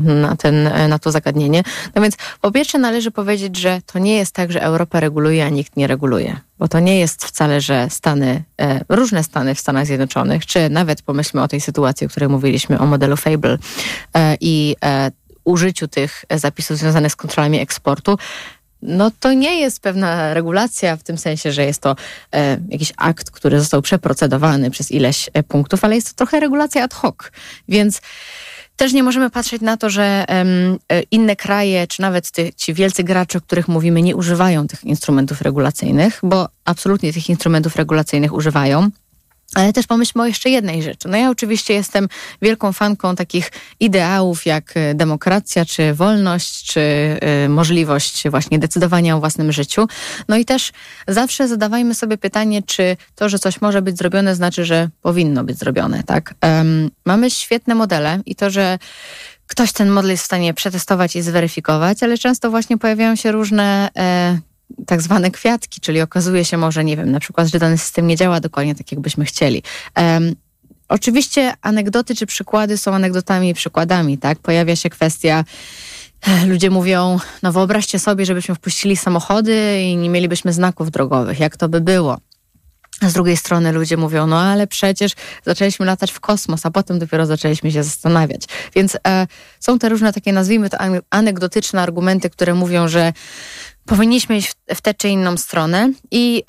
na to zagadnienie. No więc po pierwsze należy powiedzieć, że to nie jest tak, że Europa reguluje, a nikt nie reguluje. Bo to nie jest wcale, że różne stany w Stanach Zjednoczonych, czy nawet pomyślmy o tej sytuacji, o której mówiliśmy, o modelu Fable i użyciu tych zapisów związanych z kontrolami eksportu, no to nie jest pewna regulacja w tym sensie, że jest to jakiś akt, który został przeprocedowany przez ileś punktów, ale jest to trochę regulacja ad hoc. Więc też nie możemy patrzeć na to, że inne kraje, czy nawet ci wielcy gracze, o których mówimy, nie używają tych instrumentów regulacyjnych, bo absolutnie tych instrumentów regulacyjnych używają. Ale też pomyślmy o jeszcze jednej rzeczy. No ja oczywiście jestem wielką fanką takich ideałów jak demokracja, czy wolność, czy możliwość właśnie decydowania o własnym życiu. No i też zawsze zadawajmy sobie pytanie, czy to, że coś może być zrobione, znaczy, że powinno być zrobione, tak? Mamy świetne modele i to, że ktoś ten model jest w stanie przetestować i zweryfikować, ale często właśnie pojawiają się różne tak zwane kwiatki, czyli okazuje się może, nie wiem, na przykład, że dany system nie działa dokładnie tak, jakbyśmy chcieli. Oczywiście anegdoty czy przykłady są anegdotami i przykładami, tak? Pojawia się kwestia, ludzie mówią, no wyobraźcie sobie, żebyśmy wpuścili samochody i nie mielibyśmy znaków drogowych, jak to by było? A z drugiej strony ludzie mówią, no ale przecież zaczęliśmy latać w kosmos, a potem dopiero zaczęliśmy się zastanawiać. Więc są te różne takie, nazwijmy to anegdotyczne argumenty, które mówią, że powinniśmy iść w tę czy inną stronę i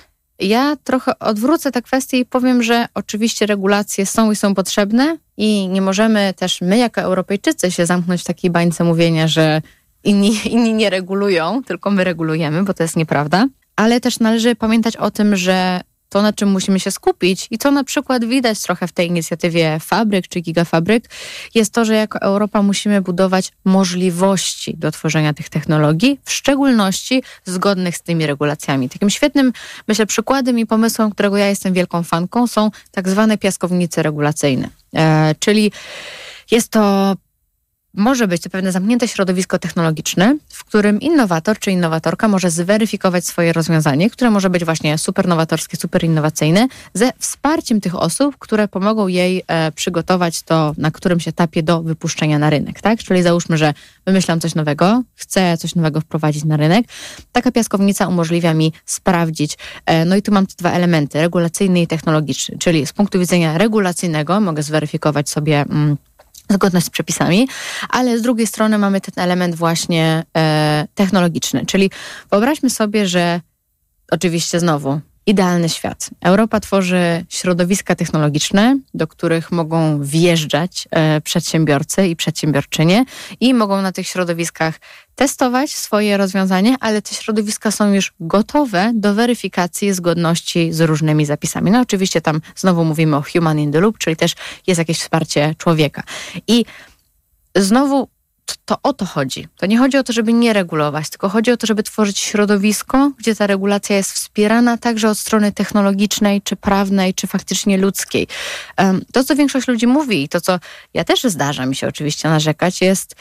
ja trochę odwrócę tę kwestię i powiem, że oczywiście regulacje są i są potrzebne i nie możemy też my jako Europejczycy się zamknąć w takiej bańce mówienia, że inni nie regulują, tylko my regulujemy, bo to jest nieprawda. Ale też należy pamiętać o tym, że to, na czym musimy się skupić i co na przykład widać trochę w tej inicjatywie fabryk czy gigafabryk, jest to, że jako Europa musimy budować możliwości do tworzenia tych technologii, w szczególności zgodnych z tymi regulacjami. Takim świetnym, myślę, przykładem i pomysłem, którego ja jestem wielką fanką, są tak zwane piaskownice regulacyjne. Czyli może być to pewne zamknięte środowisko technologiczne, w którym innowator czy innowatorka może zweryfikować swoje rozwiązanie, które może być właśnie super nowatorskie, super innowacyjne, ze wsparciem tych osób, które pomogą jej przygotować to na którymś etapie do wypuszczenia na rynek. Tak? Czyli załóżmy, że wymyślam coś nowego, chcę coś nowego wprowadzić na rynek. Taka piaskownica umożliwia mi sprawdzić. No i tu mam te dwa elementy, regulacyjny i technologiczny. Czyli z punktu widzenia regulacyjnego mogę zweryfikować sobie zgodność z przepisami, ale z drugiej strony mamy ten element właśnie technologiczny, czyli wyobraźmy sobie, że oczywiście znowu idealny świat. Europa tworzy środowiska technologiczne, do których mogą wjeżdżać przedsiębiorcy i przedsiębiorczynie i mogą na tych środowiskach testować swoje rozwiązanie, ale te środowiska są już gotowe do weryfikacji zgodności z różnymi zapisami. No oczywiście tam znowu mówimy o human in the loop, czyli też jest jakieś wsparcie człowieka. I znowu to o to chodzi. To nie chodzi o to, żeby nie regulować, tylko chodzi o to, żeby tworzyć środowisko, gdzie ta regulacja jest wspierana także od strony technologicznej, czy prawnej, czy faktycznie ludzkiej. To, co większość ludzi mówi i to, co ja też zdarza mi się oczywiście narzekać, jest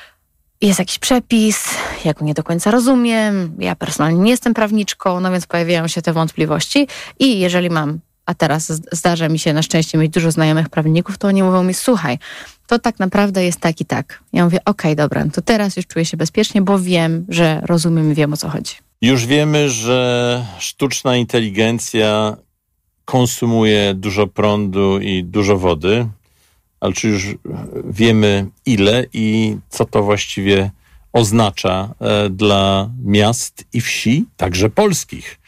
jakiś przepis, ja go nie do końca rozumiem, ja personalnie nie jestem prawniczką, no więc pojawiają się te wątpliwości i jeżeli a teraz zdarza mi się na szczęście mieć dużo znajomych prawników, to oni mówią mi, słuchaj, to tak naprawdę jest tak i tak. Ja mówię, okej, dobra, to teraz już czuję się bezpiecznie, bo wiem, że rozumiem i wiem, o co chodzi. Już wiemy, że sztuczna inteligencja konsumuje dużo prądu i dużo wody, ale czy już wiemy ile i co to właściwie oznacza dla miast i wsi, także polskich?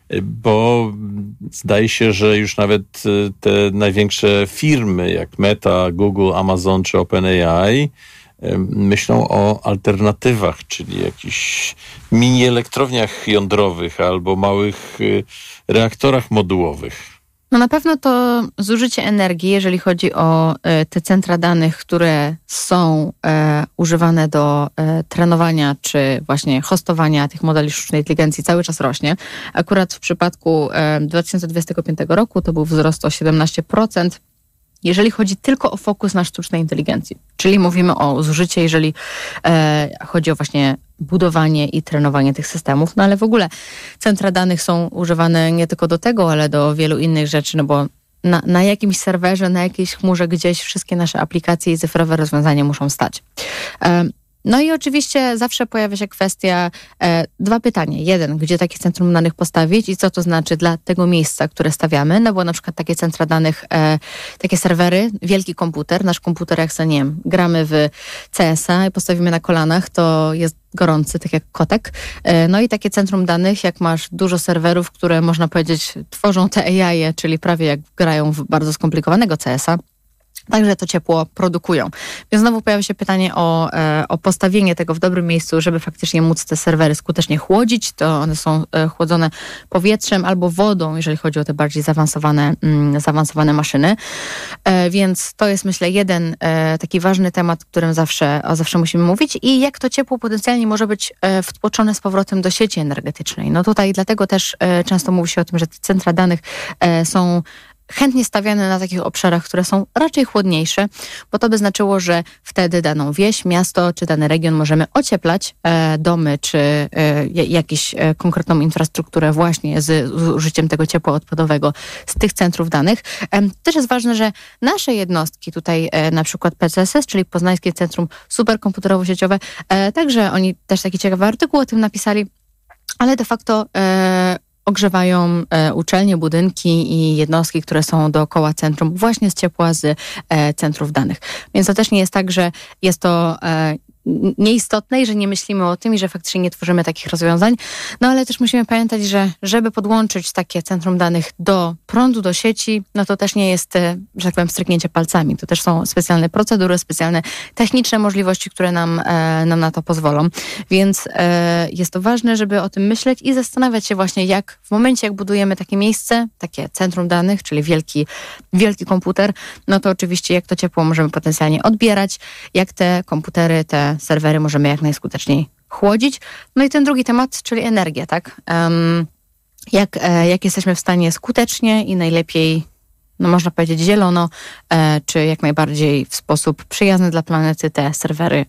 Bo zdaje się, że już nawet te największe firmy jak Meta, Google, Amazon czy OpenAI myślą o alternatywach, czyli jakichś mini elektrowniach jądrowych albo małych reaktorach modułowych. No na pewno to zużycie energii, jeżeli chodzi o te centra danych, które są używane do trenowania czy właśnie hostowania tych modeli sztucznej inteligencji, cały czas rośnie. Akurat w przypadku 2025 roku to był wzrost o 17%. Jeżeli chodzi tylko o fokus na sztucznej inteligencji, czyli mówimy o zużyciu, jeżeli chodzi o właśnie budowanie i trenowanie tych systemów, no ale w ogóle centra danych są używane nie tylko do tego, ale do wielu innych rzeczy, no bo na jakimś serwerze, na jakiejś chmurze gdzieś wszystkie nasze aplikacje i cyfrowe rozwiązania muszą stać. No i oczywiście zawsze pojawia się kwestia, dwa pytania. Jeden, gdzie takie centrum danych postawić i co to znaczy dla tego miejsca, które stawiamy, no bo na przykład takie centra danych, takie serwery, wielki komputer, nasz komputer jak sobie, nie wiem, gramy w CS-a i postawimy na kolanach, to jest gorący, tak jak kotek. No i takie centrum danych, jak masz dużo serwerów, które można powiedzieć tworzą te AI, czyli prawie jak grają w bardzo skomplikowanego CS-a, także to ciepło produkują. Więc znowu pojawia się pytanie o postawienie tego w dobrym miejscu, żeby faktycznie móc te serwery skutecznie chłodzić. To one są chłodzone powietrzem albo wodą, jeżeli chodzi o te bardziej zaawansowane maszyny. Więc to jest, myślę, jeden taki ważny temat, o którym zawsze musimy mówić. I jak to ciepło potencjalnie może być wtłoczone z powrotem do sieci energetycznej. No tutaj dlatego też często mówi się o tym, że te centra danych są chętnie stawiane na takich obszarach, które są raczej chłodniejsze, bo to by znaczyło, że wtedy daną wieś, miasto czy dany region możemy ocieplać domy czy jakąś konkretną infrastrukturę właśnie z użyciem tego ciepła odpadowego z tych centrów danych. Też jest ważne, że nasze jednostki, tutaj na przykład PCSS, czyli Poznańskie Centrum Superkomputerowo-Sieciowe, także oni też taki ciekawy artykuł o tym napisali, ale de facto ogrzewają uczelnie, budynki i jednostki, które są dookoła centrum właśnie z ciepła z centrów danych. Więc to też nie jest tak, że jest to nieistotne i że nie myślimy o tym i że faktycznie nie tworzymy takich rozwiązań. No ale też musimy pamiętać, że żeby podłączyć takie centrum danych do prądu, do sieci, no to też nie jest, że tak powiem, stryknięcie palcami. To też są specjalne procedury, specjalne techniczne możliwości, które nam na to pozwolą. Więc jest to ważne, żeby o tym myśleć i zastanawiać się właśnie, jak w momencie, jak budujemy takie miejsce, takie centrum danych, czyli wielki komputer, no to oczywiście jak to ciepło możemy potencjalnie odbierać, jak te komputery, te serwery możemy jak najskuteczniej chłodzić. No i ten drugi temat, czyli energia, tak? Jak jesteśmy w stanie skutecznie i najlepiej, no można powiedzieć zielono, czy jak najbardziej w sposób przyjazny dla planety te serwery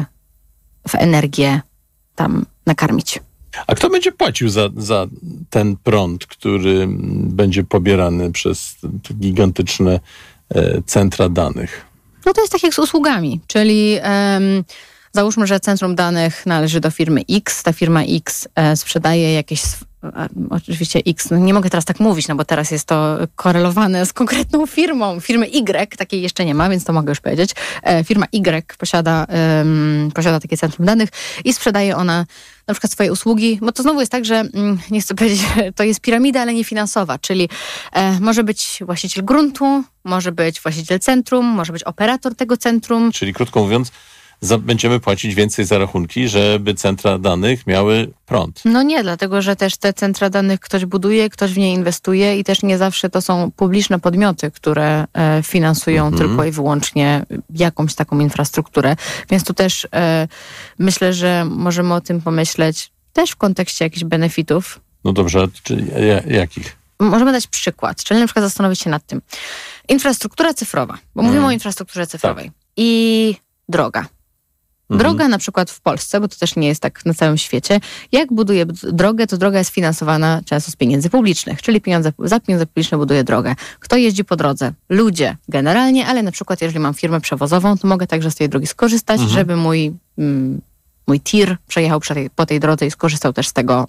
w energię tam nakarmić. A kto będzie płacił za ten prąd, który będzie pobierany przez te gigantyczne centra danych? No to jest tak jak z usługami, czyli załóżmy, że centrum danych należy do firmy X, ta firma X sprzedaje jakieś, oczywiście X, no nie mogę teraz tak mówić, no bo teraz jest to korelowane z konkretną firmą. Firmy Y, takiej jeszcze nie ma, więc to mogę już powiedzieć. Firma Y posiada takie centrum danych i sprzedaje ona na przykład swoje usługi, bo to znowu jest tak, że nie chcę powiedzieć, że to jest piramida, ale nie finansowa, czyli może być właściciel gruntu, może być właściciel centrum, może być operator tego centrum. Czyli krótko mówiąc, będziemy płacić więcej za rachunki, żeby centra danych miały prąd. No nie, dlatego że też te centra danych ktoś buduje, ktoś w nie inwestuje i też nie zawsze to są publiczne podmioty, które finansują tylko i wyłącznie jakąś taką infrastrukturę. Więc tu też myślę, że możemy o tym pomyśleć też w kontekście jakichś benefitów. No dobrze, czyli jakich? Możemy dać przykład, czyli na przykład zastanowić się nad tym. Infrastruktura cyfrowa, bo mówimy o infrastrukturze cyfrowej. Tak. I droga. Droga na przykład w Polsce, bo to też nie jest tak na całym świecie. Jak buduje drogę, to droga jest finansowana często z pieniędzy publicznych, czyli za pieniądze publiczne buduje drogę. Kto jeździ po drodze? Ludzie generalnie, ale na przykład jeżeli mam firmę przewozową, to mogę także z tej drogi skorzystać, żeby mój tir przejechał po tej drodze i skorzystał też z tego,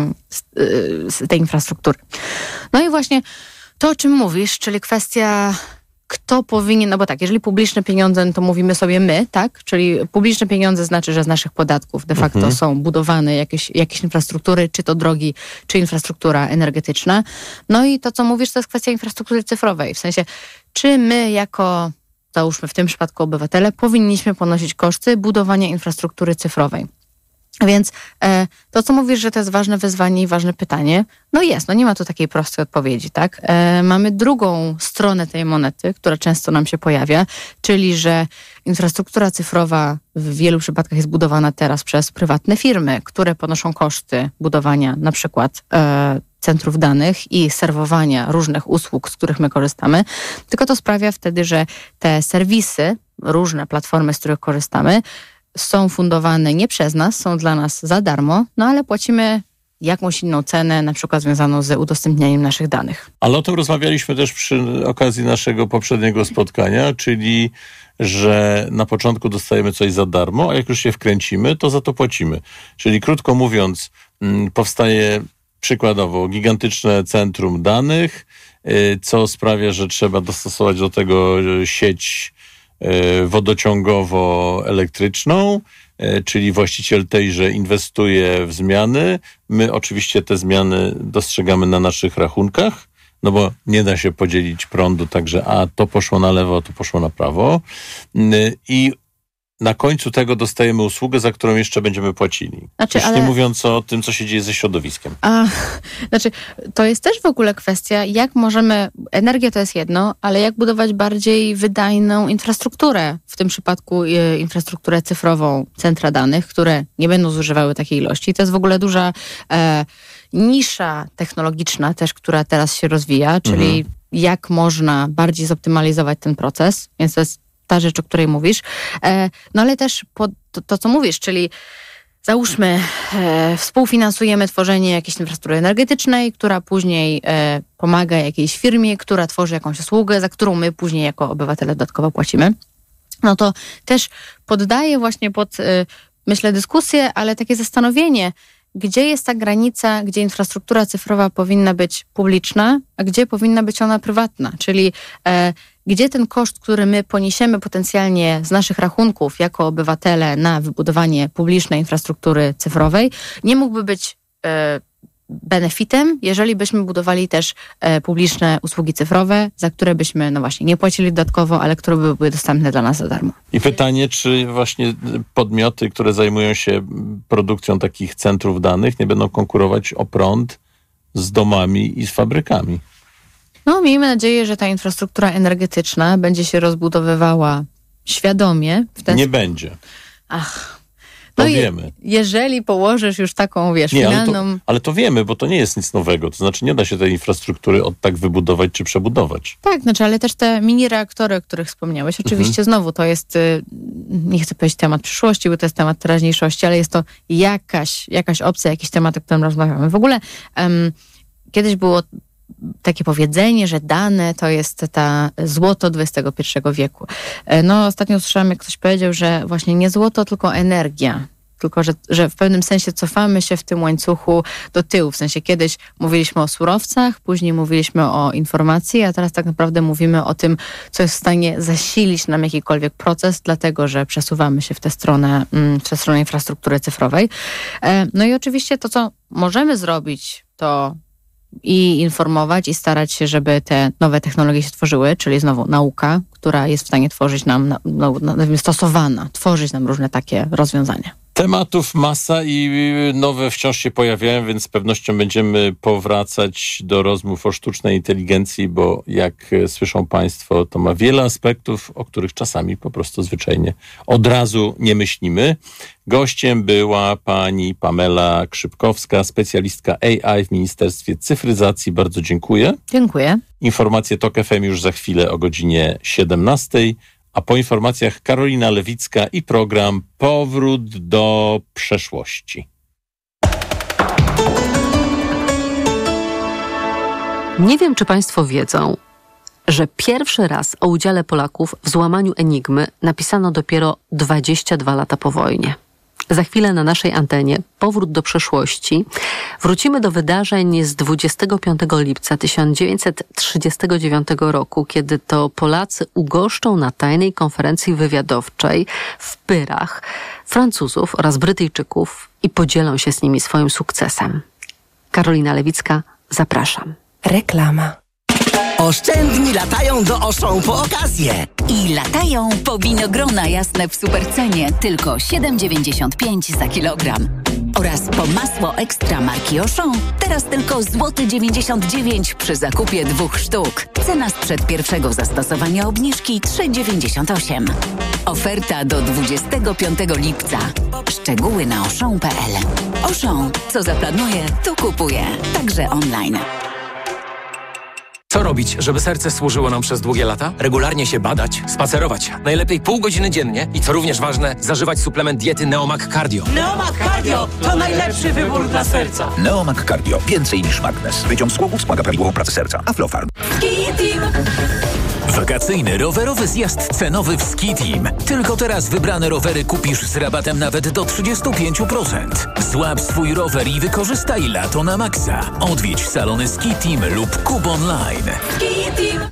z tej infrastruktury. No i właśnie to, o czym mówisz, czyli kwestia kto powinien, no bo tak, jeżeli publiczne pieniądze, no to mówimy sobie my, tak? Czyli publiczne pieniądze znaczy, że z naszych podatków de facto są budowane jakieś infrastruktury, czy to drogi, czy infrastruktura energetyczna. No i to, co mówisz, to jest kwestia infrastruktury cyfrowej. W sensie, czy my jako, załóżmy w tym przypadku obywatele, powinniśmy ponosić koszty budowania infrastruktury cyfrowej. Więc to, co mówisz, że to jest ważne wyzwanie i ważne pytanie, no jest, no nie ma tu takiej prostej odpowiedzi, tak? Mamy drugą stronę tej monety, która często nam się pojawia, czyli że infrastruktura cyfrowa w wielu przypadkach jest budowana teraz przez prywatne firmy, które ponoszą koszty budowania na przykład centrów danych i serwowania różnych usług, z których my korzystamy, tylko to sprawia wtedy, że te serwisy, różne platformy, z których korzystamy, są fundowane nie przez nas, są dla nas za darmo, no ale płacimy jakąś inną cenę, na przykład związaną z udostępnianiem naszych danych. Ale o tym rozmawialiśmy też przy okazji naszego poprzedniego spotkania, czyli że na początku dostajemy coś za darmo, a jak już się wkręcimy, to za to płacimy. Czyli krótko mówiąc, powstaje przykładowo gigantyczne centrum danych, co sprawia, że trzeba dostosować do tego sieć wodociągowo-elektryczną, czyli właściciel tejże inwestuje w zmiany. My oczywiście te zmiany dostrzegamy na naszych rachunkach, no bo nie da się podzielić prądu tak, że to poszło na lewo, a to poszło na prawo. I na końcu tego dostajemy usługę, za którą jeszcze będziemy płacili. Nie mówiąc o tym, co się dzieje ze środowiskiem. To jest też w ogóle kwestia, jak możemy, energia to jest jedno, ale jak budować bardziej wydajną infrastrukturę, w tym przypadku infrastrukturę cyfrową, centra danych, które nie będą zużywały takiej ilości. To jest w ogóle duża nisza technologiczna też, która teraz się rozwija, czyli jak można bardziej zoptymalizować ten proces, więc to jest ta rzecz, o której mówisz. No ale też to, co mówisz, czyli załóżmy, współfinansujemy tworzenie jakiejś infrastruktury energetycznej, która później pomaga jakiejś firmie, która tworzy jakąś usługę, za którą my później jako obywatele dodatkowo płacimy. No to też poddaje właśnie pod, myślę, dyskusję, ale takie zastanowienie, gdzie jest ta granica, gdzie infrastruktura cyfrowa powinna być publiczna, a gdzie powinna być ona prywatna, czyli gdzie ten koszt, który my poniesiemy potencjalnie z naszych rachunków jako obywatele na wybudowanie publicznej infrastruktury cyfrowej, nie mógłby być benefitem, jeżeli byśmy budowali też publiczne usługi cyfrowe, za które byśmy, no właśnie, nie płacili dodatkowo, ale które były dostępne dla nas za darmo. I pytanie, czy właśnie podmioty, które zajmują się produkcją takich centrów danych, nie będą konkurować o prąd z domami i z fabrykami? No, miejmy nadzieję, że ta infrastruktura energetyczna będzie się rozbudowywała świadomie. Nie będzie. No wiemy. Jeżeli położysz już taką, finalną... Ale to wiemy, bo to nie jest nic nowego. To znaczy nie da się tej infrastruktury tak wybudować czy przebudować. Tak, ale też te mini reaktory, o których wspomniałeś, oczywiście znowu to jest, nie chcę powiedzieć temat przyszłości, bo to jest temat teraźniejszości, ale jest to jakaś opcja, jakiś temat, o którym rozmawiamy. W ogóle kiedyś było takie powiedzenie, że dane to jest złoto XXI wieku. No ostatnio usłyszałam, jak ktoś powiedział, że właśnie nie złoto, tylko energia. Tylko, że w pewnym sensie cofamy się w tym łańcuchu do tyłu. W sensie kiedyś mówiliśmy o surowcach, później mówiliśmy o informacji, a teraz tak naprawdę mówimy o tym, co jest w stanie zasilić nam jakikolwiek proces, dlatego, że przesuwamy się w tę stronę infrastruktury cyfrowej. No i oczywiście to, co możemy zrobić, to i informować i starać się, żeby te nowe technologie się tworzyły, czyli znowu nauka, która jest w stanie tworzyć nam, stosowana, tworzyć nam różne takie rozwiązania. Tematów masa i nowe wciąż się pojawiają, więc z pewnością będziemy powracać do rozmów o sztucznej inteligencji, bo jak słyszą Państwo, to ma wiele aspektów, o których czasami po prostu zwyczajnie od razu nie myślimy. Gościem była pani Pamela Krzypkowska, specjalistka AI w Ministerstwie Cyfryzacji. Bardzo dziękuję. Dziękuję. Informacje TOK FM już za chwilę o godzinie 17:00. A po informacjach Karolina Lewicka i program Powrót do przeszłości. Nie wiem, czy Państwo wiedzą, że pierwszy raz o udziale Polaków w złamaniu Enigmy napisano dopiero 22 lata po wojnie. Za chwilę na naszej antenie Powrót do przeszłości. Wrócimy do wydarzeń z 25 lipca 1939 roku, kiedy to Polacy ugoszczą na tajnej konferencji wywiadowczej w Pyrach Francuzów oraz Brytyjczyków i podzielą się z nimi swoim sukcesem. Karolina Lewicka, zapraszam. Reklama. Oszczędni latają do Auchan po okazję. I latają po winogrona jasne w supercenie, tylko 7,95 za kilogram. Oraz po masło ekstra marki Auchan, teraz tylko złoty 99 przy zakupie 2 sztuk. Cena sprzed pierwszego zastosowania obniżki 3,98. Oferta do 25 lipca. Szczegóły na auchan.pl. Auchan, co zaplanuje, to kupuje. Także online. Co robić, żeby serce służyło nam przez długie lata? Regularnie się badać, spacerować. Najlepiej pół godziny dziennie i co również ważne, zażywać suplement diety Neomag Cardio. Neomag Cardio to najlepszy wybór dla serca. Neomag Cardio. Więcej niż magnes. Wyciąg z głowy wspomaga prawidłową pracę serca. Aflofarm. Wakacyjny rowerowy zjazd cenowy w Ski Team. Tylko teraz wybrane rowery kupisz z rabatem nawet do 35%. Złap swój rower i wykorzystaj lato na maksa. Odwiedź salony Ski Team lub Kub Online. Ski Team.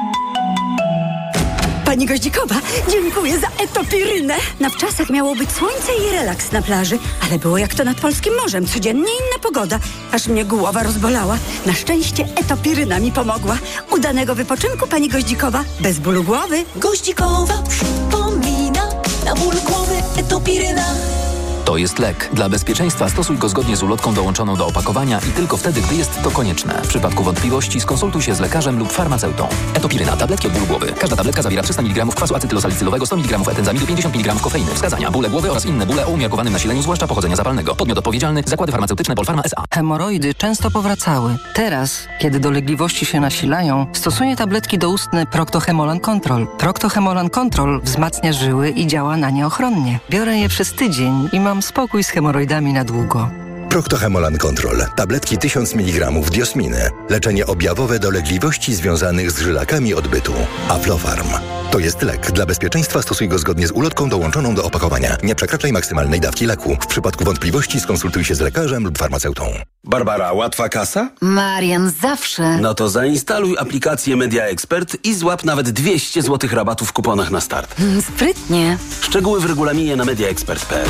Pani Goździkowa, dziękuję za etopirynę. Na wczasach miało być słońce i relaks na plaży, ale było jak to nad polskim morzem. Codziennie inna pogoda. Aż mnie głowa rozbolała. Na szczęście etopiryna mi pomogła. Udanego wypoczynku, pani Goździkowa, bez bólu głowy. Goździkowa przypomina, na ból głowy etopiryna. To jest lek. Dla bezpieczeństwa stosuj go zgodnie z ulotką dołączoną do opakowania i tylko wtedy, gdy jest to konieczne. W przypadku wątpliwości skonsultuj się z lekarzem lub farmaceutą. Etopiryna. Tabletki od bólu głowy. Każda tabletka zawiera 300 mg kwasu acetylosalicylowego, 100 mg etenzamidu, 50 mg kofeiny. Wskazania: bóle głowy oraz inne bóle o umiarkowanym nasileniu, zwłaszcza pochodzenia zapalnego. Podmiot odpowiedzialny: Zakłady Farmaceutyczne Polpharma S.A. Hemoroidy często powracały. Teraz, kiedy dolegliwości się nasilają, stosuję tabletki doustne Procto-Hemolan Control. Procto-Hemolan Control wzmacnia żyły i działa na nie ochronnie. Biorę je przez tydzień i mam spokój z hemoroidami na długo. Procto-Hemolan Control. Tabletki 1000 mg diosminy. Leczenie objawowe dolegliwości związanych z żylakami odbytu. Aflofarm. To jest lek. Dla bezpieczeństwa stosuj go zgodnie z ulotką dołączoną do opakowania. Nie przekraczaj maksymalnej dawki leku. W przypadku wątpliwości skonsultuj się z lekarzem lub farmaceutą. Barbara, łatwa kasa? Marian, zawsze. No to zainstaluj aplikację Media Expert i złap nawet 200 zł rabatu w kuponach na start. Sprytnie. Szczegóły w regulaminie na mediaexpert.pl.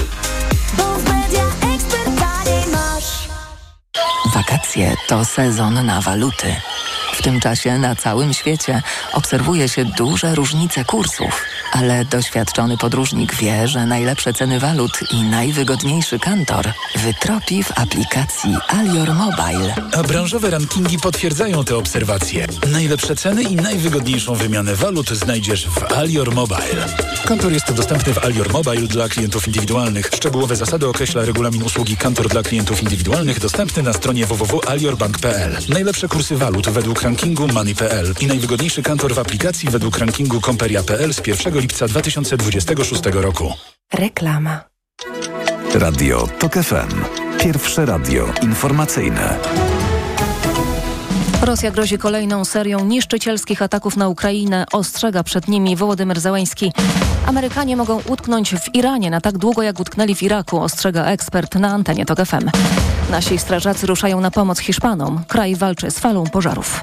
Wakacje to sezon na waluty. W tym czasie na całym świecie obserwuje się duże różnice kursów, ale doświadczony podróżnik wie, że najlepsze ceny walut i najwygodniejszy kantor wytropi w aplikacji Alior Mobile. A branżowe rankingi potwierdzają te obserwacje. Najlepsze ceny i najwygodniejszą wymianę walut znajdziesz w Alior Mobile. Kantor jest dostępny w Alior Mobile dla klientów indywidualnych. Szczegółowe zasady określa regulamin usługi Kantor dla klientów indywidualnych dostępny na stronie www.aliorbank.pl. Najlepsze kursy walut według rankingu Money.pl i najwygodniejszy kantor w aplikacji według rankingu Comperia.pl z 1 lipca 2026 roku. Reklama. Radio TOK FM. Pierwsze radio informacyjne. Rosja grozi kolejną serią niszczycielskich ataków na Ukrainę. Ostrzega przed nimi Wołodymyr Zełenski. Amerykanie mogą utknąć w Iranie na tak długo, jak utknęli w Iraku, ostrzega ekspert na antenie TOK FM. Nasi strażacy ruszają na pomoc Hiszpanom. Kraj walczy z falą pożarów.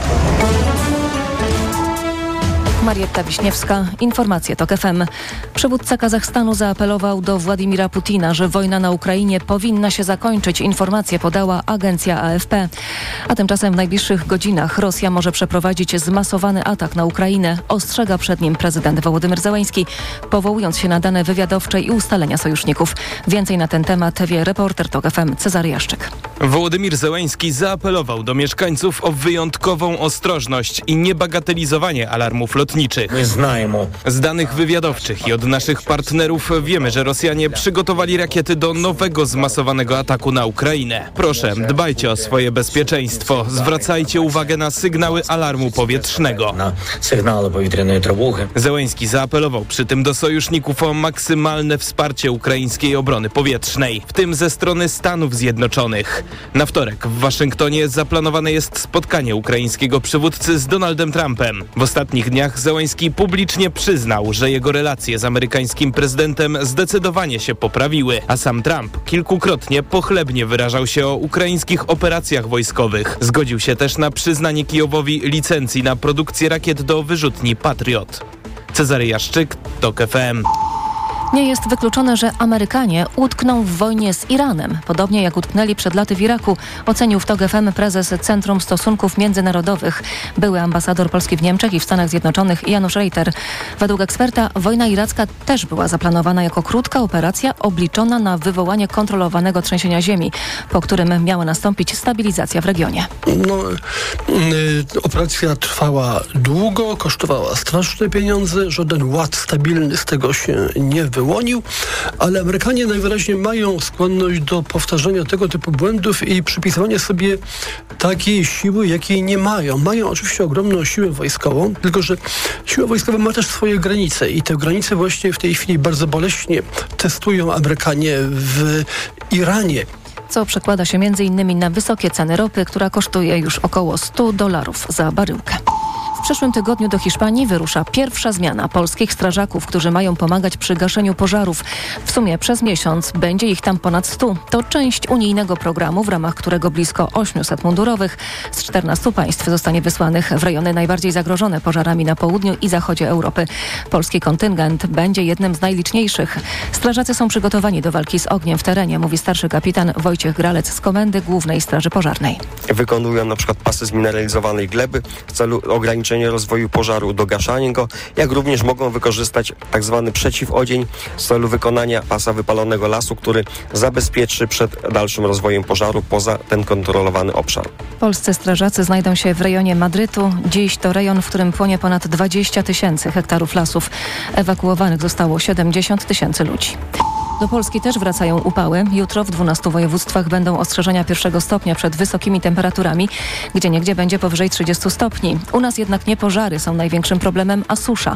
Marietta Wiśniewska, informacje TOK FM. Przywódca Kazachstanu zaapelował do Władimira Putina, że wojna na Ukrainie powinna się zakończyć. Informację podała agencja AFP. A tymczasem w najbliższych godzinach Rosja może przeprowadzić zmasowany atak na Ukrainę. Ostrzega przed nim prezydent Wołodymyr Zełenski, powołując się na dane wywiadowcze i ustalenia sojuszników. Więcej na ten temat wie reporter TOK FM Cezary Jaszczyk. Wołodymyr Zełenski zaapelował do mieszkańców o wyjątkową ostrożność i niebagatelizowanie alarmów lotniczych. Z danych wywiadowczych i od naszych partnerów wiemy, że Rosjanie przygotowali rakiety do nowego zmasowanego ataku na Ukrainę. Proszę, dbajcie o swoje bezpieczeństwo. Zwracajcie uwagę na sygnały alarmu powietrznego. Zełenski zaapelował przy tym do sojuszników o maksymalne wsparcie ukraińskiej obrony powietrznej, w tym ze strony Stanów Zjednoczonych. Na wtorek w Waszyngtonie zaplanowane jest spotkanie ukraińskiego przywódcy z Donaldem Trumpem. W ostatnich dniach Zełenski publicznie przyznał, że jego relacje z amerykańskim prezydentem zdecydowanie się poprawiły, a sam Trump kilkukrotnie pochlebnie wyrażał się o ukraińskich operacjach wojskowych. Zgodził się też na przyznanie Kijowowi licencji na produkcję rakiet do wyrzutni Patriot. Cezary Jaszczyk, TOK FM. Nie jest wykluczone, że Amerykanie utkną w wojnie z Iranem, podobnie jak utknęli przed laty w Iraku, ocenił w TOK FM prezes Centrum Stosunków Międzynarodowych, były ambasador Polski w Niemczech i w Stanach Zjednoczonych Janusz Reiter. Według eksperta wojna iracka też była zaplanowana jako krótka operacja obliczona na wywołanie kontrolowanego trzęsienia ziemi, po którym miała nastąpić stabilizacja w regionie. Operacja trwała długo, kosztowała straszne pieniądze, żaden ład stabilny z tego się nie wyłonił. wyłonił, ale Amerykanie najwyraźniej mają skłonność do powtarzania tego typu błędów i przypisywania sobie takiej siły, jakiej nie mają. Mają oczywiście ogromną siłę wojskową, tylko że siła wojskowa ma też swoje granice i te granice właśnie w tej chwili bardzo boleśnie testują Amerykanie w Iranie. Co przekłada się m.in. na wysokie ceny ropy, która kosztuje już około $100 za baryłkę. W przyszłym tygodniu do Hiszpanii wyrusza pierwsza zmiana polskich strażaków, którzy mają pomagać przy gaszeniu pożarów. W sumie przez miesiąc będzie ich tam ponad 100. To część unijnego programu, w ramach którego blisko 800 mundurowych z 14 państw zostanie wysłanych w rejony najbardziej zagrożone pożarami na południu i zachodzie Europy. Polski kontyngent będzie jednym z najliczniejszych. Strażacy są przygotowani do walki z ogniem w terenie, mówi starszy kapitan Wojciech Gralec z Komendy Głównej Straży Pożarnej. Wykonują na przykład pasy zmineralizowanej gleby w celu ograniczenia rozwoju pożaru, dogaszania go, jak również mogą wykorzystać tzw. przeciwodzień w celu wykonania pasa wypalonego lasu, który zabezpieczy przed dalszym rozwojem pożaru poza ten kontrolowany obszar. Polscy strażacy znajdą się w rejonie Madrytu. Dziś to rejon, w którym płonie ponad 20 000 hektarów lasów. Ewakuowanych zostało 70 000 ludzi. Do Polski też wracają upały. Jutro w 12 województwach będą ostrzeżenia 1. stopnia przed wysokimi temperaturami, gdzieniegdzie będzie powyżej 30 stopni. U nas jednak nie pożary są największym problemem, a susza.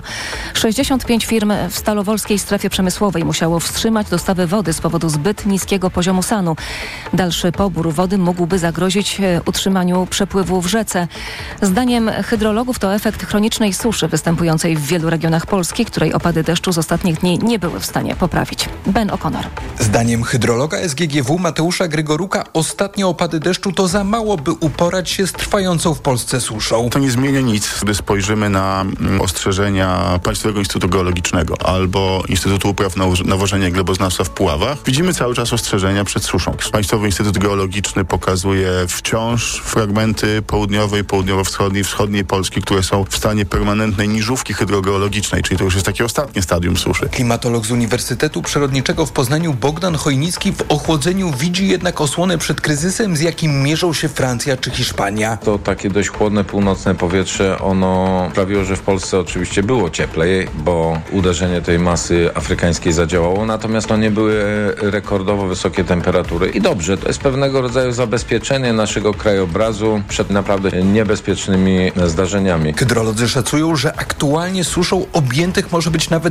65 firm w Stalowolskiej Strefie Przemysłowej musiało wstrzymać dostawy wody z powodu zbyt niskiego poziomu SAN-u. Dalszy pobór wody mógłby zagrozić utrzymaniu przepływu w rzece. Zdaniem hydrologów to efekt chronicznej suszy występującej w wielu regionach Polski, której opady deszczu z ostatnich dni nie były w stanie poprawić. Ben O'Connor. Zdaniem hydrologa SGGW Mateusza Grygoruka ostatnie opady deszczu to za mało, by uporać się z trwającą w Polsce suszą. To nie zmienia nic, gdy spojrzymy na ostrzeżenia Państwowego Instytutu Geologicznego albo Instytutu Upraw Nawożenia i Gleboznawstwa w Puławach. Widzimy cały czas ostrzeżenia przed suszą. Państwowy Instytut Geologiczny pokazuje wciąż fragmenty południowej, południowo-wschodniej, wschodniej Polski, które są w stanie permanentnej niżówki hydrogeologicznej, czyli to już jest takie ostatnie stadium suszy. Klimatolog z Uniwersytetu Przyrodniczego w Poznaniu Bogdan Chojnicki w ochłodzeniu widzi jednak osłonę przed kryzysem, z jakim mierzą się Francja czy Hiszpania. To takie dość chłodne północne powietrze, ono sprawiło, że w Polsce oczywiście było cieplej, bo uderzenie tej masy afrykańskiej zadziałało, natomiast to nie były rekordowo wysokie temperatury. I dobrze, to jest pewnego rodzaju zabezpieczenie naszego krajobrazu przed naprawdę niebezpiecznymi zdarzeniami. Hydrolodzy szacują, że aktualnie suszą objętych może być nawet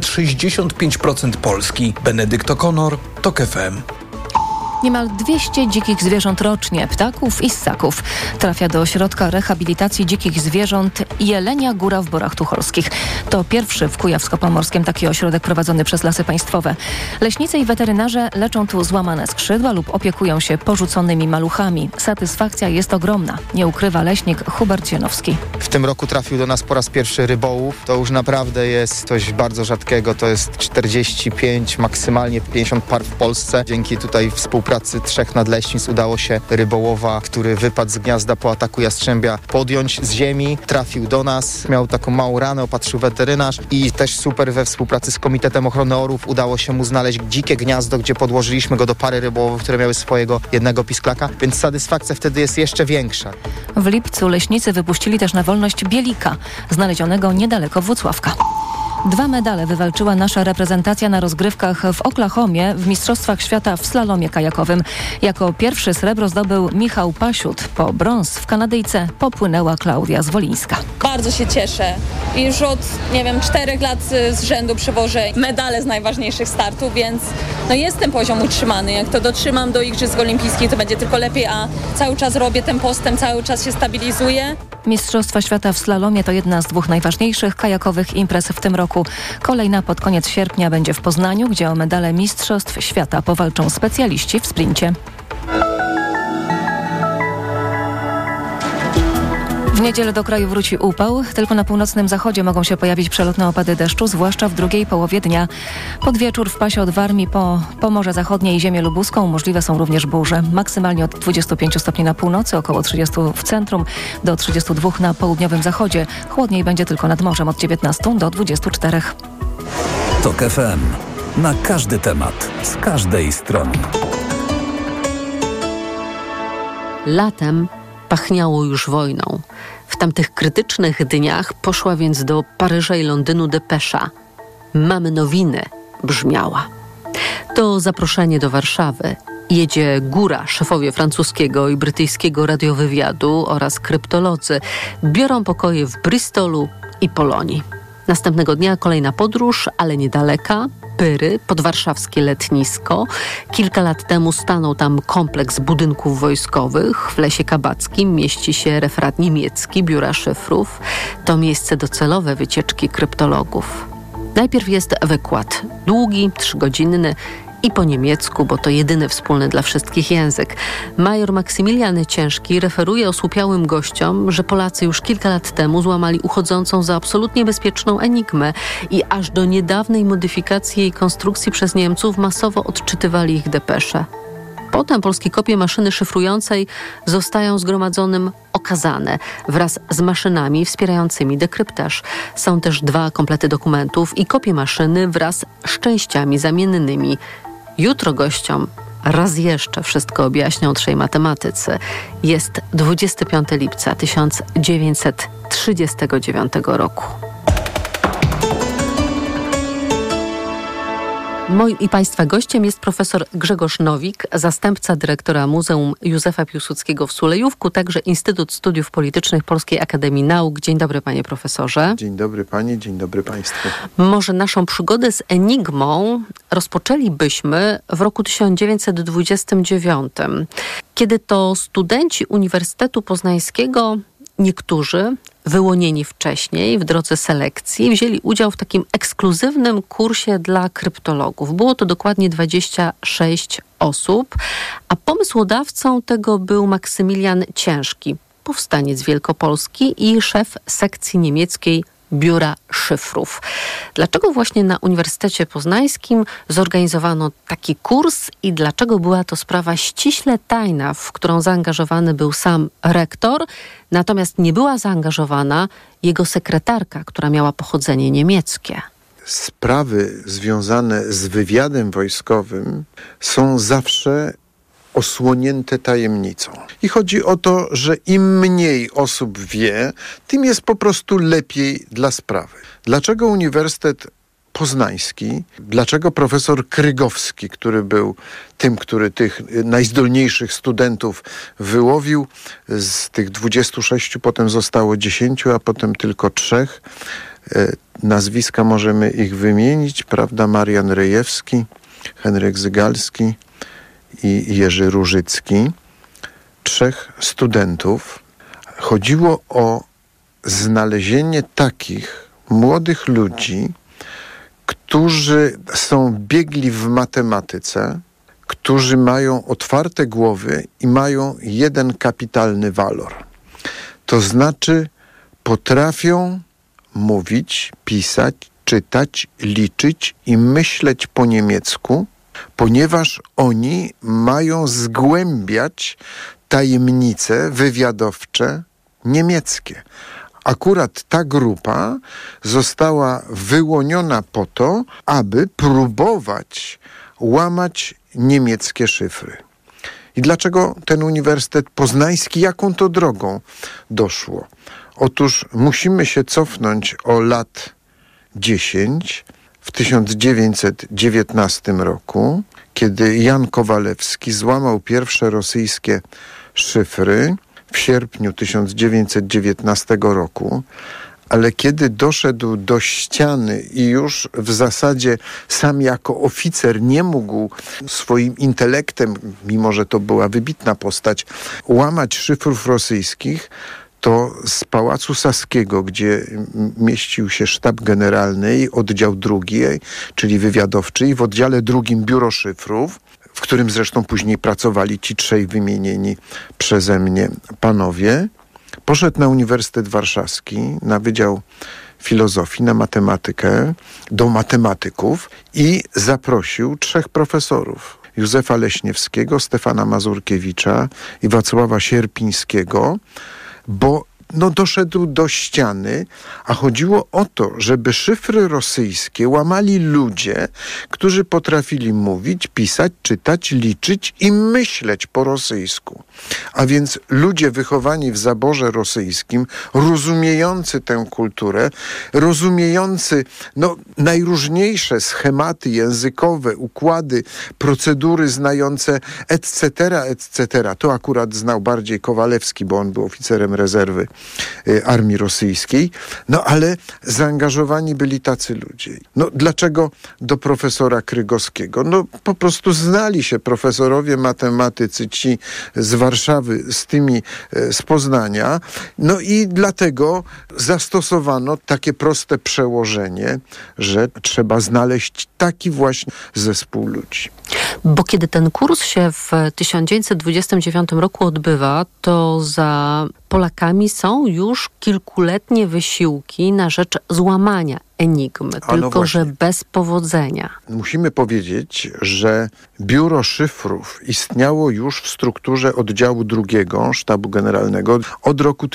65% Polski. Benedykt O'Connor, TOK FM. Niemal 200 dzikich zwierząt rocznie, ptaków i ssaków, trafia do ośrodka rehabilitacji dzikich zwierząt Jelenia Góra w Borach Tucholskich. To pierwszy w Kujawsko-Pomorskiem taki ośrodek prowadzony przez Lasy Państwowe. Leśnicy i weterynarze leczą tu złamane skrzydła lub opiekują się porzuconymi maluchami. Satysfakcja jest ogromna, nie ukrywa leśnik Hubert Zienowski. W tym roku trafił do nas po raz pierwszy rybołów. To już naprawdę jest coś bardzo rzadkiego. To jest 45, maksymalnie 50 par w Polsce. Dzięki tutaj współpracy 3 nadleśnictw udało się rybołowa, który wypadł z gniazda po ataku jastrzębia, podjąć z ziemi. Trafił do nas, miał taką małą ranę, opatrzył weterynarz i też super we współpracy z Komitetem Ochrony Orłów udało się mu znaleźć dzikie gniazdo, gdzie podłożyliśmy go do pary rybołowych, które miały swojego jednego pisklaka, więc satysfakcja wtedy jest jeszcze większa. W lipcu leśnicy wypuścili też na wolność bielika, znalezionego niedaleko Włocławka. 2 medale wywalczyła nasza reprezentacja na rozgrywkach w Oklahomie w Mistrzostwach Świata w slalomie kajakowym. Jako pierwszy srebro zdobył Michał Pasiut. Po brąz w Kanadyjce popłynęła Klaudia Zwolińska. Bardzo się cieszę. Już od, 4 lat z rzędu przywożę medale z najważniejszych startów, więc jest ten poziom utrzymany. Jak to dotrzymam do Igrzysk Olimpijskich, to będzie tylko lepiej, a cały czas robię ten postęp, cały czas się stabilizuję. Mistrzostwa Świata w slalomie to jedna z 2 najważniejszych kajakowych imprez w tym roku. Kolejna pod koniec sierpnia będzie w Poznaniu, gdzie o medale Mistrzostw Świata powalczą specjaliści w sprincie. W niedzielę do kraju wróci upał. Tylko na północnym zachodzie mogą się pojawić przelotne opady deszczu, zwłaszcza w drugiej połowie dnia. Pod wieczór w pasie od Warmii po Pomorze Zachodnie i ziemię lubuską możliwe są również burze. Maksymalnie od 25 stopni na północy, około 30 w centrum, do 32 na południowym zachodzie. Chłodniej będzie tylko nad morzem od 19 do 24. TOK FM. Na każdy temat, z każdej strony. Latem pachniało już wojną. W tamtych krytycznych dniach poszła więc do Paryża i Londynu depesza. Mamy nowiny. brzmiała. To zaproszenie do Warszawy. Jedzie góra, szefowie francuskiego i brytyjskiego radiowywiadu oraz kryptolodzy. Biorą pokoje w Bristolu i Polonii. Następnego dnia kolejna podróż, ale niedaleka. Pyry, podwarszawskie letnisko. Kilka lat temu stanął tam kompleks budynków wojskowych. W Lesie Kabackim mieści się referat niemiecki Biura Szyfrów. To miejsce docelowe wycieczki kryptologów. Najpierw jest wykład. Długi, 3-godzinny i po niemiecku, bo to jedyny wspólny dla wszystkich język. Major Maksymilian Ciężki referuje osłupiałym gościom, że Polacy już kilka lat temu złamali uchodzącą za absolutnie bezpieczną enigmę i aż do niedawnej modyfikacji jej konstrukcji przez Niemców masowo odczytywali ich depesze. Potem polskie kopie maszyny szyfrującej zostają zgromadzonym okazane wraz z maszynami wspierającymi dekryptaż. Są też 2 komplety dokumentów i kopie maszyny wraz z częściami zamiennymi. Jutro gościom raz jeszcze wszystko objaśnią 3 matematycy. Jest 25 lipca 1939 roku. Moim i Państwa gościem jest profesor Grzegorz Nowik, zastępca dyrektora Muzeum Józefa Piłsudskiego w Sulejówku, także Instytut Studiów Politycznych Polskiej Akademii Nauk. Dzień dobry, panie profesorze. Dzień dobry pani, dzień dobry państwu. Może naszą przygodę z enigmą rozpoczęlibyśmy w roku 1929, kiedy to studenci Uniwersytetu Poznańskiego, niektórzy wyłonieni wcześniej w drodze selekcji, wzięli udział w takim ekskluzywnym kursie dla kryptologów. Było to dokładnie 26 osób, a pomysłodawcą tego był Maksymilian Ciężki, powstaniec wielkopolski i szef sekcji niemieckiej Biura Szyfrów. Dlaczego właśnie na Uniwersytecie Poznańskim zorganizowano taki kurs i dlaczego była to sprawa ściśle tajna, w którą zaangażowany był sam rektor, natomiast nie była zaangażowana jego sekretarka, która miała pochodzenie niemieckie? Sprawy związane z wywiadem wojskowym są zawsze osłonięte tajemnicą. I chodzi o to, że im mniej osób wie, tym jest po prostu lepiej dla sprawy. Dlaczego Uniwersytet Poznański, dlaczego profesor Krygowski, który był tym, który tych najzdolniejszych studentów wyłowił, z tych 26 potem zostało 10, a potem tylko 3. Nazwiska możemy ich wymienić, prawda? Marian Rejewski, Henryk Zygalski i Jerzy Różycki. 3 studentów. Chodziło o znalezienie takich młodych ludzi, którzy są biegli w matematyce, którzy mają otwarte głowy i mają jeden kapitalny walor. To znaczy potrafią mówić, pisać, czytać, liczyć i myśleć po niemiecku, ponieważ oni mają zgłębiać tajemnice wywiadowcze niemieckie. Akurat ta grupa została wyłoniona po to, aby próbować łamać niemieckie szyfry. I dlaczego ten Uniwersytet Poznański, jaką to drogą doszło? Otóż musimy się cofnąć o lat 10, w 1919 roku, kiedy Jan Kowalewski złamał pierwsze rosyjskie szyfry w sierpniu 1919 roku, ale kiedy doszedł do ściany i już w zasadzie sam jako oficer nie mógł swoim intelektem, mimo że to była wybitna postać, łamać szyfrów rosyjskich, to z Pałacu Saskiego, gdzie mieścił się sztab generalny i oddział 2, czyli wywiadowczy, i w oddziale 2 Biuro Szyfrów, w którym zresztą później pracowali ci 3 wymienieni przeze mnie panowie, poszedł na Uniwersytet Warszawski, na Wydział Filozofii, na matematykę, do matematyków i zaprosił 3 profesorów. Józefa Leśniewskiego, Stefana Mazurkiewicza i Wacława Sierpińskiego, bo doszedł do ściany, a chodziło o to, żeby szyfry rosyjskie łamali ludzie, którzy potrafili mówić, pisać, czytać, liczyć i myśleć po rosyjsku. A więc ludzie wychowani w zaborze rosyjskim, rozumiejący tę kulturę, rozumiejący najróżniejsze schematy językowe, układy, procedury znające etc., etc. To akurat znał bardziej Kowalewski, bo on był oficerem rezerwy armii rosyjskiej. Ale zaangażowani byli tacy ludzie. Dlaczego do profesora Krygowskiego? Po prostu znali się profesorowie matematycy, ci z Warszawy, z tymi z Poznania. I dlatego zastosowano takie proste przełożenie, że trzeba znaleźć taki właśnie zespół ludzi. Bo kiedy ten kurs się w 1929 roku odbywa, to za Polakami są już kilkuletnie wysiłki na rzecz złamania enigmy, tylko że bez powodzenia. Musimy powiedzieć, że Biuro Szyfrów istniało już w strukturze oddziału II Sztabu Generalnego od roku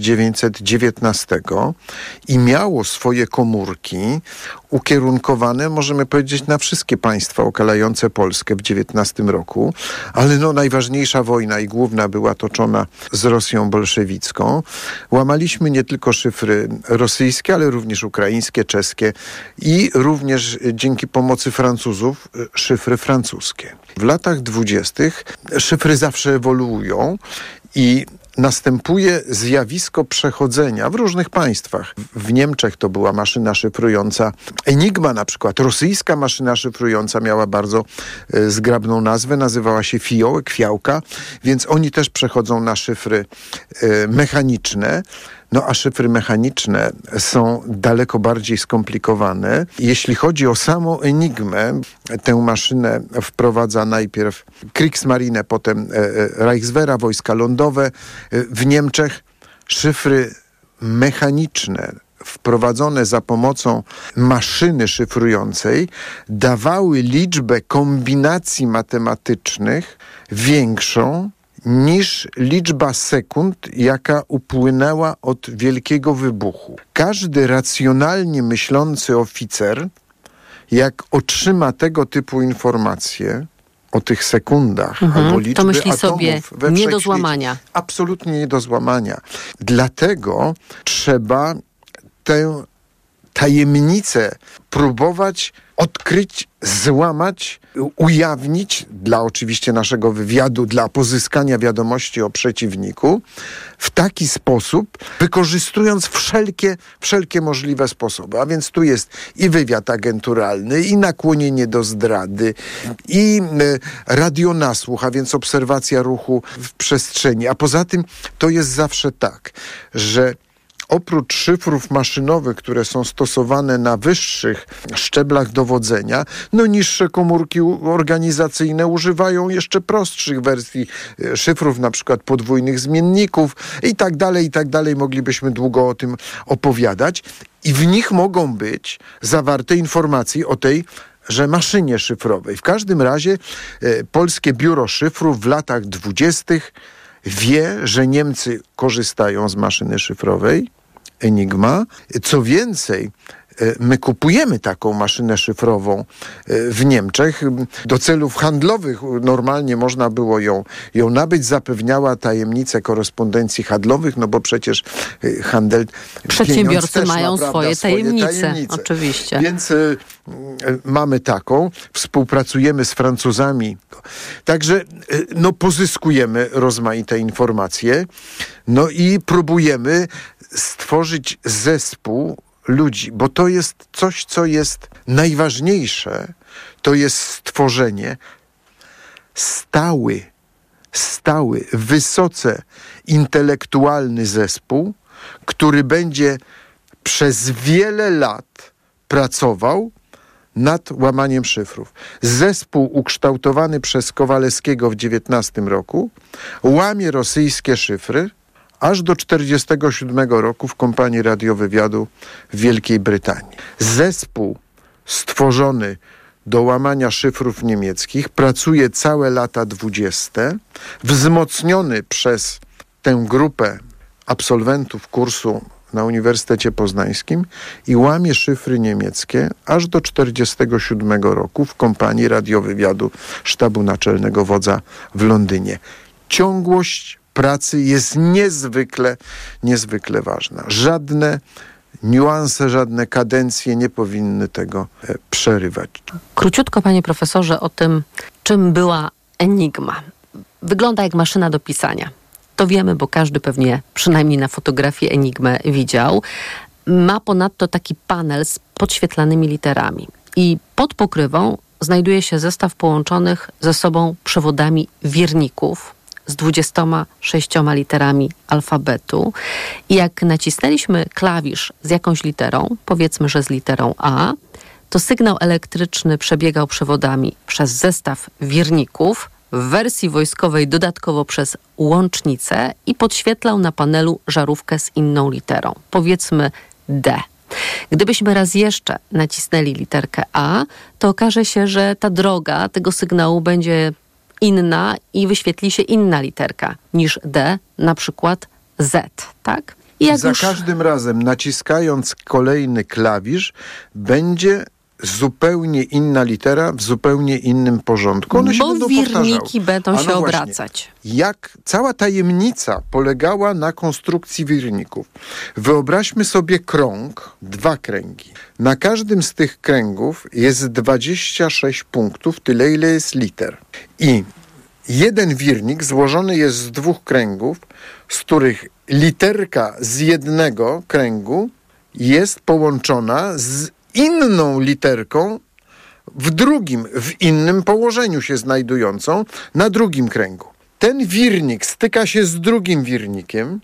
1919 i miało swoje komórki ukierunkowane, możemy powiedzieć, na wszystkie państwa okalające Polskę w XIX roku, ale najważniejsza wojna i główna była toczona z Rosją bolszewicką. Łamaliśmy nie tylko szyfry rosyjskie, ale również ukraińskie, czeskie i również dzięki pomocy Francuzów szyfry francuskie. W latach 20. szyfry zawsze ewoluują i następuje zjawisko przechodzenia w różnych państwach. W Niemczech to była maszyna szyfrująca Enigma na przykład. Rosyjska maszyna szyfrująca miała bardzo zgrabną nazwę, nazywała się Fiołek, Fiałka, więc oni też przechodzą na szyfry mechaniczne. A szyfry mechaniczne są daleko bardziej skomplikowane. Jeśli chodzi o samą Enigmę, tę maszynę wprowadza najpierw Kriegsmarine, potem Reichswehra, wojska lądowe. W Niemczech szyfry mechaniczne wprowadzone za pomocą maszyny szyfrującej dawały liczbę kombinacji matematycznych większą niż liczba sekund, jaka upłynęła od Wielkiego Wybuchu. Każdy racjonalnie myślący oficer, jak otrzyma tego typu informacje o tych sekundach albo liczby to myśli atomów sobie we nie do złamania. Absolutnie nie do złamania. Dlatego trzeba tę tajemnicę próbować odkryć, złamać, ujawnić dla oczywiście naszego wywiadu, dla pozyskania wiadomości o przeciwniku w taki sposób, wykorzystując wszelkie możliwe sposoby. A więc tu jest i wywiad agenturalny, i nakłonienie do zdrady, i radionasłuch, a więc obserwacja ruchu w przestrzeni. A poza tym to jest zawsze tak, że oprócz szyfrów maszynowych, które są stosowane na wyższych szczeblach dowodzenia, niższe komórki organizacyjne używają jeszcze prostszych wersji szyfrów, na przykład podwójnych zmienników i tak dalej. Moglibyśmy długo o tym opowiadać. I w nich mogą być zawarte informacje o tej maszynie szyfrowej. W każdym razie Polskie Biuro Szyfrów w latach 20. wie, że Niemcy korzystają z maszyny szyfrowej Enigma. Co więcej, my kupujemy taką maszynę szyfrową w Niemczech. Do celów handlowych normalnie można było ją nabyć. Zapewniała tajemnicę korespondencji handlowych, bo przecież handel... Przedsiębiorcy mają swoje tajemnice. Oczywiście. Więc mamy taką. Współpracujemy z Francuzami. Także pozyskujemy rozmaite informacje. I próbujemy stworzyć zespół ludzi, bo to jest coś, co jest najważniejsze, to jest stworzenie stały, wysoce intelektualny zespół, który będzie przez wiele lat pracował nad łamaniem szyfrów. Zespół ukształtowany przez Kowalewskiego w 19 roku łamie rosyjskie szyfry aż do 1947 roku w kompanii radiowywiadu w Wielkiej Brytanii. Zespół stworzony do łamania szyfrów niemieckich pracuje całe lata 20, wzmocniony przez tę grupę absolwentów kursu na Uniwersytecie Poznańskim i łamie szyfry niemieckie aż do 1947 roku w kompanii radiowywiadu Sztabu Naczelnego Wodza w Londynie. Ciągłość pracy jest niezwykle ważna. Żadne niuanse, żadne kadencje nie powinny tego przerywać. Króciutko, panie profesorze, o tym, czym była Enigma. Wygląda jak maszyna do pisania. To wiemy, bo każdy pewnie przynajmniej na fotografii Enigmę widział. Ma ponadto taki panel z podświetlanymi literami. I pod pokrywą znajduje się zestaw połączonych ze sobą przewodami wierników z 26 literami alfabetu. I jak nacisnęliśmy klawisz z jakąś literą, powiedzmy, że z literą A, to sygnał elektryczny przebiegał przewodami przez zestaw wierników, w wersji wojskowej dodatkowo przez łącznicę i podświetlał na panelu żarówkę z inną literą, powiedzmy D. Gdybyśmy raz jeszcze nacisnęli literkę A, to okaże się, że ta droga tego sygnału będzie inna i wyświetli się inna literka niż D, na przykład Z, tak? I jak każdym razem naciskając kolejny klawisz będzie zupełnie inna litera w zupełnie innym porządku. One się będą powtarzały. Wirniki będą się obracać. Jak cała tajemnica polegała na konstrukcji wirników. Wyobraźmy sobie krąg, 2 kręgi. Na każdym z tych kręgów jest 26 punktów, tyle ile jest liter. I jeden wirnik złożony jest z 2 kręgów, z których literka z jednego kręgu jest połączona z inną literką w drugim, w innym położeniu się znajdującą na drugim kręgu. Ten wirnik styka się z drugim wirnikiem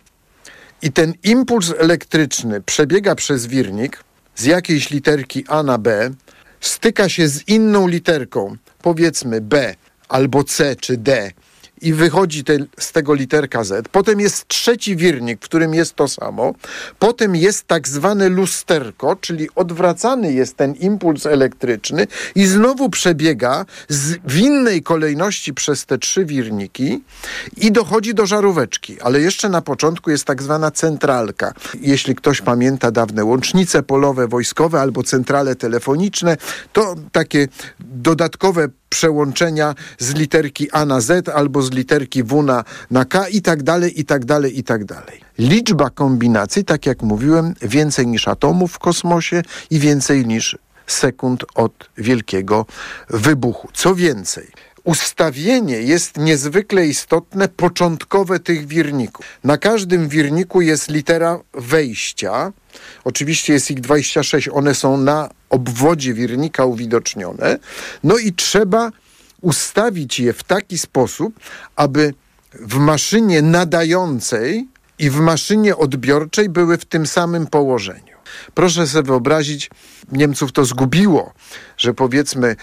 i ten impuls elektryczny przebiega przez wirnik z jakiejś literki A na B, styka się z inną literką, powiedzmy B albo C czy D i wychodzi z tego literka Z. Potem jest trzeci wirnik, w którym jest to samo. Potem jest tak zwane lusterko, czyli odwracany jest ten impuls elektryczny i znowu przebiega w innej kolejności przez te 3 wirniki i dochodzi do żaróweczki. Ale jeszcze na początku jest tak zwana centralka. Jeśli ktoś pamięta dawne łącznice polowe, wojskowe albo centrale telefoniczne, to takie dodatkowe przełączenia z literki A na Z albo z literki W na K i tak dalej, i tak dalej, i tak dalej. Liczba kombinacji, tak jak mówiłem, więcej niż atomów w kosmosie i więcej niż sekund od wielkiego wybuchu. Co więcej, ustawienie jest niezwykle istotne, początkowe tych wirników. Na każdym wirniku jest litera wejścia. Oczywiście jest ich 26, one są na obwodzie wirnika uwidocznione. No i trzeba ustawić je w taki sposób, aby w maszynie nadającej i w maszynie odbiorczej były w tym samym położeniu. Proszę sobie wyobrazić, Niemców to zgubiło, że powiedzmy,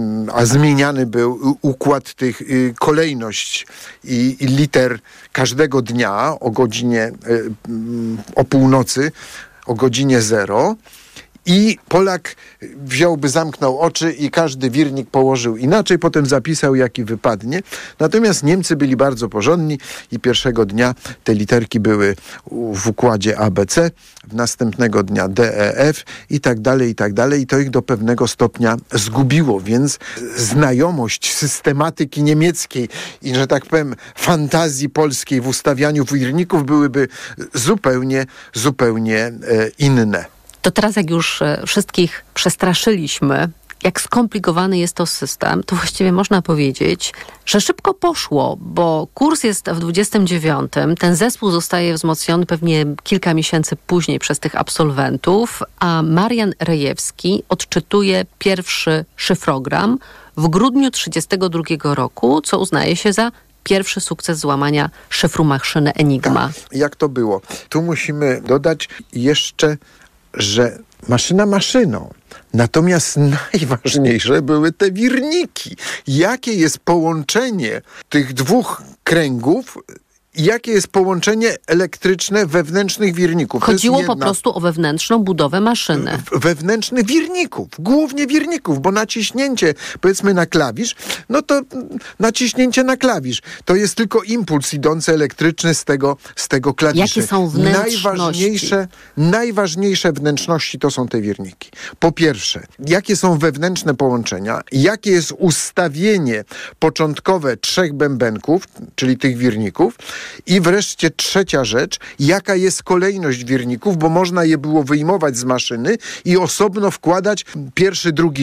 a zmieniany był układ tych, kolejność i liter każdego dnia o godzinie, o północy, o godzinie 0 i Polak zamknął oczy i każdy wirnik położył inaczej, potem zapisał jaki wypadnie. Natomiast Niemcy byli bardzo porządni i pierwszego dnia te literki były w układzie ABC, następnego dnia D, E, F i tak dalej, i tak dalej. I to ich do pewnego stopnia zgubiło, więc znajomość systematyki niemieckiej i, że tak powiem, fantazji polskiej w ustawianiu wirników byłyby zupełnie inne. To teraz, jak już wszystkich przestraszyliśmy, jak skomplikowany jest to system, to właściwie można powiedzieć, że szybko poszło, bo kurs jest w 29. Ten zespół zostaje wzmocniony pewnie kilka miesięcy później przez tych absolwentów, a Marian Rejewski odczytuje pierwszy szyfrogram w grudniu 1932 roku, co uznaje się za pierwszy sukces złamania szyfru maszyny Enigma. Jak to było? Tu musimy dodać jeszcze, że maszyna maszyną. Natomiast najważniejsze były te wirniki. Jakie jest połączenie tych 2 kręgów jakie jest połączenie elektryczne wewnętrznych wirników. Chodziło po prostu o wewnętrzną budowę maszyny. Wewnętrznych wirników, głównie wirników, bo naciśnięcie, powiedzmy na klawisz, no to naciśnięcie na klawisz, to jest tylko impuls idący elektryczny z tego klawisza. Jakie są wnętrzności? Najważniejsze wnętrzności to są te wirniki. Po pierwsze, jakie są wewnętrzne połączenia, jakie jest ustawienie początkowe 3 bębenków, czyli tych wirników, i wreszcie trzecia rzecz, jaka jest kolejność wirników, bo można je było wyjmować z maszyny i osobno wkładać pierwszy, drugi,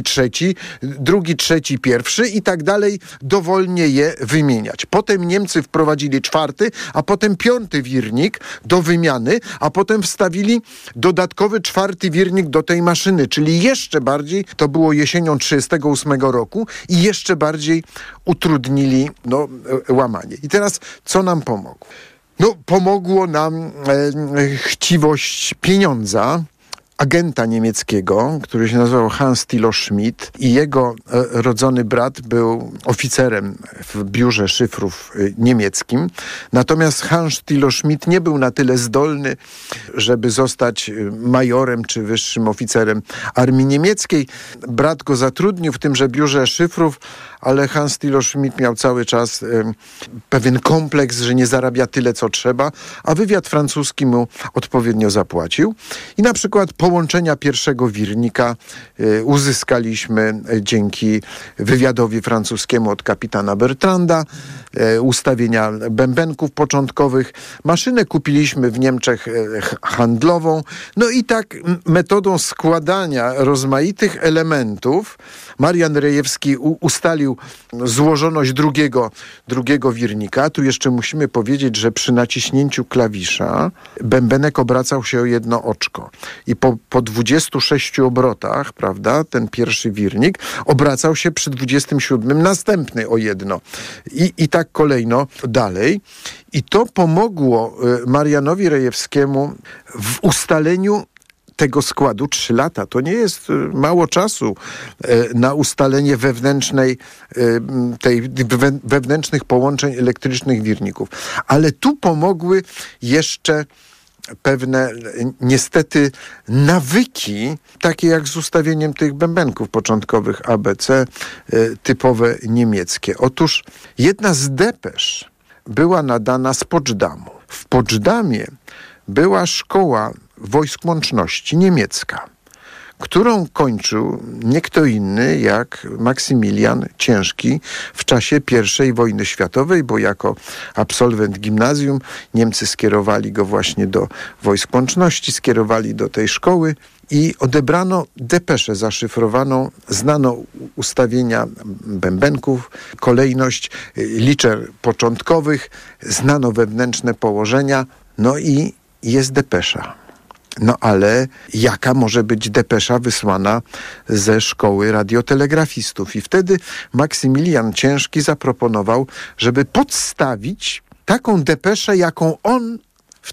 trzeci, pierwszy i tak dalej, dowolnie je wymieniać. Potem Niemcy wprowadzili 4., a potem 5. wirnik do wymiany, a potem wstawili dodatkowy 4. wirnik do tej maszyny, czyli jeszcze bardziej, to było jesienią 1938 roku i jeszcze bardziej utrudnili łamanie. I teraz co nam pomogło? Pomogło nam chciwość pieniądza agenta niemieckiego, który się nazywał Hans Thilo Schmidt i jego rodzony brat był oficerem w biurze szyfrów niemieckim. Natomiast Hans Thilo Schmidt nie był na tyle zdolny, żeby zostać majorem czy wyższym oficerem armii niemieckiej. Brat go zatrudnił w tymże biurze szyfrów, ale Hans Thilo Schmidt miał cały czas pewien kompleks, że nie zarabia tyle, co trzeba, a wywiad francuski mu odpowiednio zapłacił. I na przykład połączenia pierwszego wirnika uzyskaliśmy dzięki wywiadowi francuskiemu od kapitana Bertranda, ustawienia bębenków początkowych. Maszynę kupiliśmy w Niemczech handlową. No i tak metodą składania rozmaitych elementów Marian Rejewski ustalił złożoność drugiego wirnika. Tu jeszcze musimy powiedzieć, że przy naciśnięciu klawisza bębenek obracał się o jedno oczko. I po 26 obrotach, prawda, ten pierwszy wirnik obracał się przy 27 następny o jedno. I tak kolejno dalej. I to pomogło Marianowi Rejewskiemu w ustaleniu tego składu. 3 lata to nie jest mało czasu na ustalenie wewnętrznych połączeń elektrycznych wirników. Ale tu pomogły jeszcze pewne niestety nawyki, takie jak z ustawieniem tych bębenków początkowych ABC, typowe niemieckie. Otóż jedna z depesz była nadana z Poczdamу. W Poczdamie była szkoła wojsk łączności niemiecka, którą kończył nie kto inny jak Maksymilian Ciężki w czasie I wojny światowej, bo jako absolwent gimnazjum Niemcy skierowali go właśnie do wojsk łączności, skierowali do tej szkoły i odebrano depeszę zaszyfrowaną, znano ustawienia bębenków, kolejność liczb początkowych, znano wewnętrzne położenia, no i jest depesza. No ale jaka może być depesza wysłana ze szkoły radiotelegrafistów? I wtedy Maksymilian Ciężki zaproponował, żeby podstawić taką depeszę, jaką on w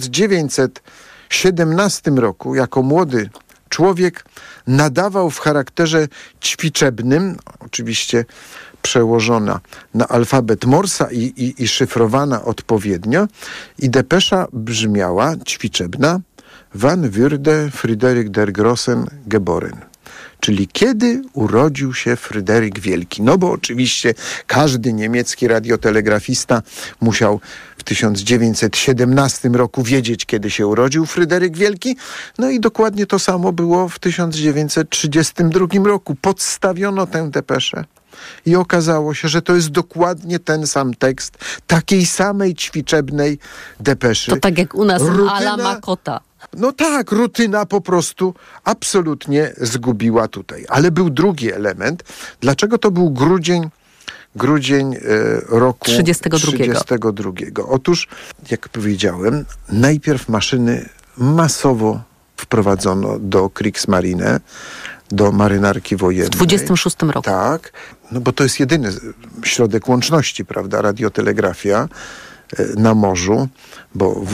1917 roku jako młody człowiek nadawał w charakterze ćwiczebnym, oczywiście przełożona na alfabet Morsa i szyfrowana odpowiednio. I depesza brzmiała ćwiczebna: Wann würde Fryderyk der Grossen geboren? Czyli kiedy urodził się Fryderyk Wielki? No bo oczywiście każdy niemiecki radiotelegrafista musiał w 1917 roku wiedzieć, kiedy się urodził Fryderyk Wielki. No i dokładnie to samo było w 1932 roku. Podstawiono tę depeszę. I okazało się, że to jest dokładnie ten sam tekst takiej samej ćwiczebnej depeszy. To tak jak u nas Ala Makota. No tak, rutyna po prostu absolutnie zgubiła tutaj. Ale był drugi element. Dlaczego to był grudzień roku 32? Otóż, jak powiedziałem, najpierw maszyny masowo wprowadzono do Kriegsmarine, do marynarki wojennej. W 26 roku. Tak, no bo to jest jedyny środek łączności, prawda, radiotelegrafia na morzu, bo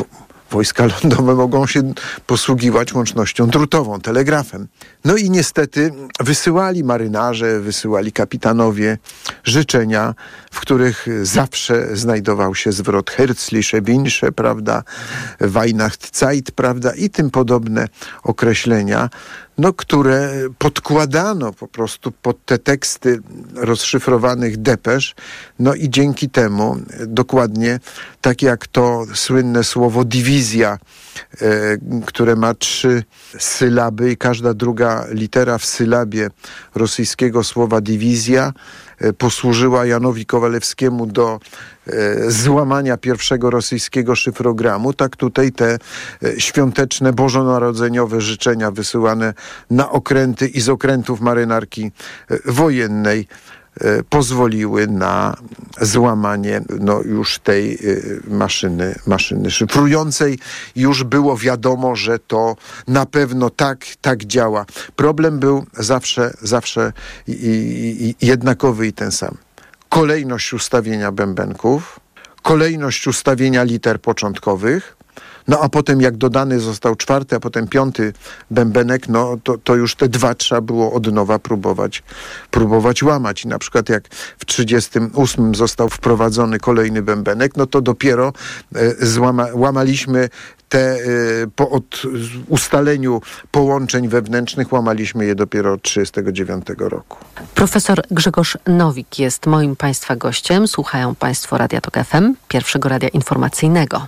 Wojska lądowe mogą się posługiwać łącznością drutową, telegrafem. No i niestety wysyłali marynarze, wysyłali kapitanowie życzenia, w których zawsze znajdował się zwrot Herzliche Wünsche, prawda, Weihnachtszeit, prawda, i tym podobne określenia, no, które podkładano po prostu pod te teksty rozszyfrowanych depesz, no i dzięki temu dokładnie tak jak to słynne słowo dywizja, które ma 3 sylaby i każda druga litera w sylabie rosyjskiego słowa dywizja posłużyła Janowi Kowalewskiemu do złamania pierwszego rosyjskiego szyfrogramu, tak tutaj te świąteczne, bożonarodzeniowe życzenia wysyłane na okręty i z okrętów marynarki wojennej pozwoliły na złamanie już tej maszyny szyfrującej. Już było wiadomo, że to na pewno tak działa. Problem był zawsze jednakowy i ten sam. Kolejność ustawienia bębenków, kolejność ustawienia liter początkowych, no a potem jak dodany został 4., a potem 5. bębenek, no to już te 2 trzeba było od nowa próbować łamać. I na przykład jak w 38 został wprowadzony kolejny bębenek, no to dopiero łamaliśmy te po ustaleniu połączeń wewnętrznych, łamaliśmy je dopiero od 1939 roku. Profesor Grzegorz Nowik jest moim Państwa gościem. Słuchają Państwo Radia Tok FM, pierwszego radia informacyjnego.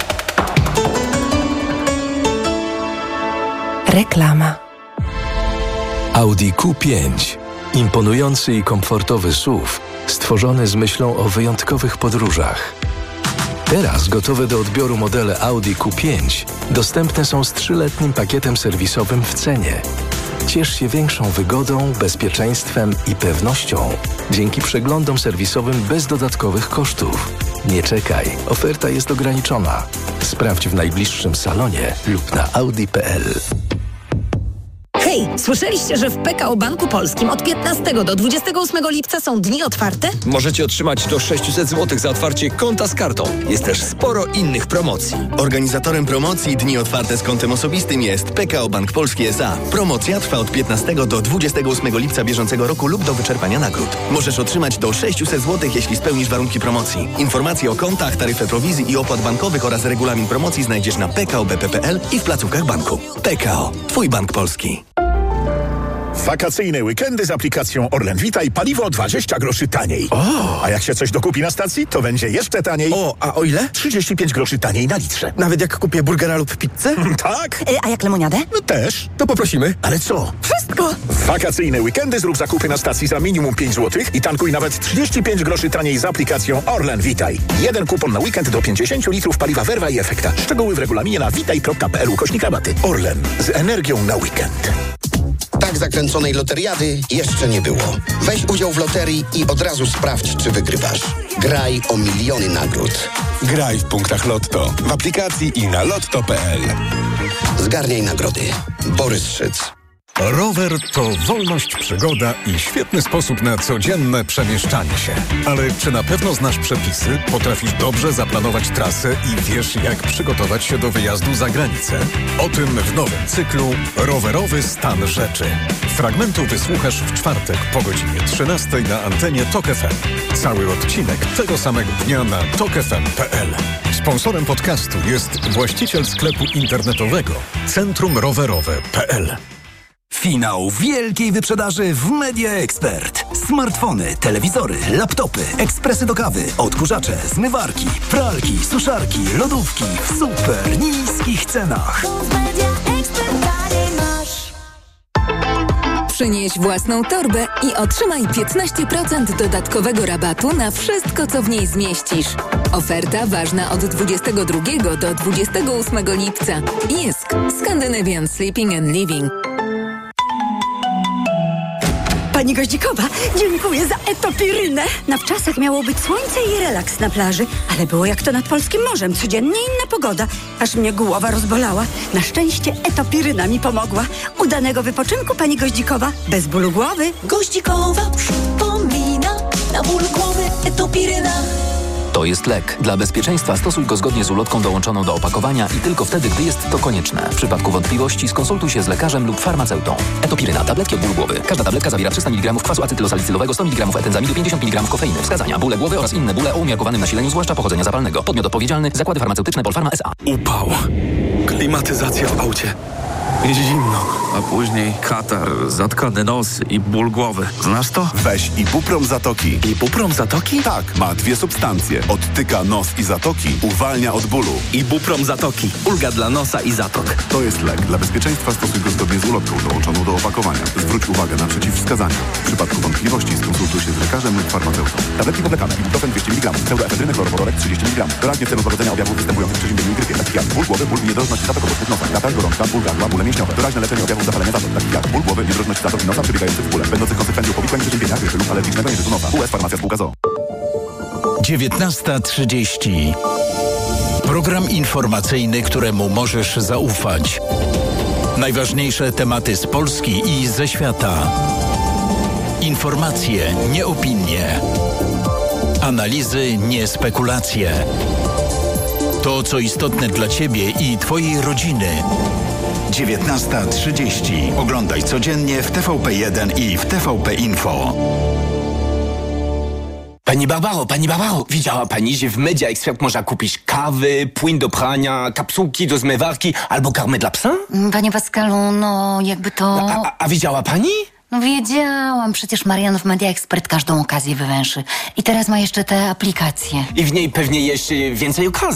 Reklama. Audi Q5. Imponujący i komfortowy SUV, stworzony z myślą o wyjątkowych podróżach. Teraz gotowe do odbioru modele Audi Q5 dostępne są z 3-letnim pakietem serwisowym w cenie. Ciesz się większą wygodą, bezpieczeństwem i pewnością dzięki przeglądom serwisowym bez dodatkowych kosztów. Nie czekaj, oferta jest ograniczona. Sprawdź w najbliższym salonie lub na audi.pl. Hej, słyszeliście, że w PKO Banku Polskim od 15 do 28 lipca są dni otwarte? Możecie otrzymać do 600 zł za otwarcie konta z kartą. Jest też sporo innych promocji. Organizatorem promocji Dni Otwarte z kontem osobistym jest PKO Bank Polski S.A. Promocja trwa od 15 do 28 lipca bieżącego roku lub do wyczerpania nagród. Możesz otrzymać do 600 zł, jeśli spełnisz warunki promocji. Informacje o kontach, taryfę prowizji i opłat bankowych oraz regulamin promocji znajdziesz na pkobp.pl i w placówkach banku. PKO. Twój bank polski. Wakacyjne weekendy z aplikacją Orlen Vita i paliwo 20 groszy taniej. A jak się coś dokupi na stacji, to będzie jeszcze taniej. A o ile? 35 groszy taniej na litrze. Nawet jak kupię burgera lub pizzę? Tak. A jak lemoniadę? No też. To poprosimy. Ale co? Wszystko. W wakacyjne weekendy zrób zakupy na stacji za minimum 5 zł i tankuj nawet 35 groszy taniej z aplikacją Orlen Vitaj. 1 kupon na weekend do 50 litrów paliwa Verva i Efekta. Szczegóły w regulaminie na vitaj.pl/rabaty. Orlen. Z energią na weekend. Tak zakręconej loteriady jeszcze nie było. Weź udział w loterii i od razu sprawdź, czy wygrywasz. Graj o miliony nagród. Graj w punktach Lotto, w aplikacji i na lotto.pl. Zgarniaj nagrody. Borys Szyc. Rower to wolność, przygoda i świetny sposób na codzienne przemieszczanie się. Ale czy na pewno znasz przepisy, potrafisz dobrze zaplanować trasę i wiesz, jak przygotować się do wyjazdu za granicę? O tym w nowym cyklu Rowerowy stan rzeczy. Fragmentu wysłuchasz w czwartek po godzinie 13 na antenie Tok FM. Cały odcinek tego samego dnia na tokfm.pl. Sponsorem podcastu jest właściciel sklepu internetowego Centrum Rowerowe.pl. Finał wielkiej wyprzedaży w Media Expert. Smartfony, telewizory, laptopy, ekspresy do kawy, odkurzacze, zmywarki, pralki, suszarki, lodówki w super niskich cenach. Przynieś własną torbę i otrzymaj 15% dodatkowego rabatu na wszystko, co w niej zmieścisz. Oferta ważna od 22 do 28 lipca. ISK. Scandinavian Sleeping and Living. Pani Goździkowa, dziękuję za etopirynę. Na wczasach miało być słońce i relaks na plaży, ale było jak to nad polskim morzem. Codziennie inna pogoda. Aż mnie głowa rozbolała. Na szczęście etopiryna mi pomogła. Udanego wypoczynku, pani Goździkowa, bez bólu głowy. Goździkowa przypomina, na ból głowy etopiryna. To jest lek. Dla bezpieczeństwa stosuj go zgodnie z ulotką dołączoną do opakowania i tylko wtedy, gdy jest to konieczne. W przypadku wątpliwości skonsultuj się z lekarzem lub farmaceutą. Etopiryna. Tabletki od bólu głowy. Każda tabletka zawiera 300 mg kwasu acetylosalicylowego, 100 mg etenzamidu, 50 mg kofeiny. Wskazania: bóle głowy oraz inne bóle o umiarkowanym nasileniu, zwłaszcza pochodzenia zapalnego. Podmiot odpowiedzialny: Zakłady Farmaceutyczne Polpharma S.A. Upał. Klimatyzacja w aucie. Zimno, a później katar, zatkany nos i ból głowy. Znasz to? Weź Ibuprom Zatoki. Ibuprom Zatoki? Tak, ma 2 substancje. Odtyka nos i zatoki, uwalnia od bólu. Ibuprom Zatoki. Ulga dla nosa i zatok. To jest lek. Dla bezpieczeństwa stosuj go zgodnie z ulotką dołączoną do opakowania. Zwróć uwagę na przeciwwskazania. W przypadku wątpliwości skonsultuj się z lekarzem lub farmaceutą. Tabletki powlekane. Ibuprofen 200 mg. Pseudoefedryny chlorowodorek 30 mg. Doraźnie w celu złagodzenia objawów występujących w przeziębieniu i grypie. Takich jak ból głowy, ból i niedrożność zatok obecnych nosa. Katar, gorączka, ból gardła, bóle mięśniowe. Doraźne leczenie objawów zapalenia zatok. Takich jak ból głowy, niedrożność zatok i nosa przebiegających w bóle. Będących konsekwencją powikłań przeziębienia, grypy lub alergicznego nieżytu nosa. US Farmacja Spółka ZOO. 19:30. Program informacyjny, któremu możesz zaufać. Najważniejsze tematy z Polski i ze świata. Informacje, nie opinie. Analizy, nie spekulacje. To, co istotne dla Ciebie i Twojej rodziny. 19:30. Oglądaj codziennie w TVP1 i w TVP Info. Pani Barbaro, widziała pani, że w Media Expert można kupić kawy, płyn do prania, kapsułki do zmywarki albo karmę dla psa? Panie Pascalu, no jakby to... A widziała pani? No wiedziałam, przecież Marian w Media Expert każdą okazję wywęszy. I teraz ma jeszcze te aplikacje. I w niej pewnie jeszcze więcej okazji.